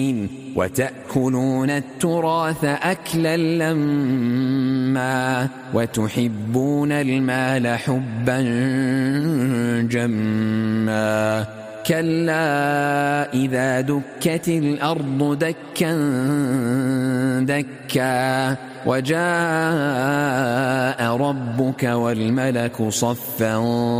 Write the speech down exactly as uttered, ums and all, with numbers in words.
وتأكلون التراث أكلا لما وتحبون المال حبا جما كلا إذا دكت الأرض دكا دكا وجاء ربك والملك صفا